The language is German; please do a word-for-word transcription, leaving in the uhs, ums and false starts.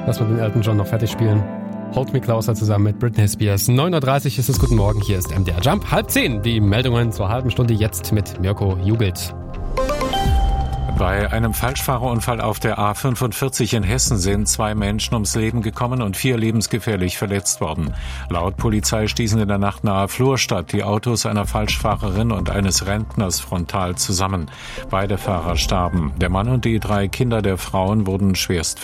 Lass mal den Elton John noch fertig spielen. Hold Me Closer zusammen mit Britney Spears. neun Uhr dreißig ist es, guten Morgen, hier ist M D R Jump. Halb zehn, die Meldungen zur halben Stunde jetzt mit Mirko Jugelt. Bei einem Falschfahrerunfall auf der A fünfundvierzig in Hessen sind zwei Menschen ums Leben gekommen und vier lebensgefährlich verletzt worden. Laut Polizei stießen in der Nacht nahe Florstadt die Autos einer Falschfahrerin und eines Rentners frontal zusammen. Beide Fahrer starben. Der Mann und die drei Kinder der Frauen wurden schwerst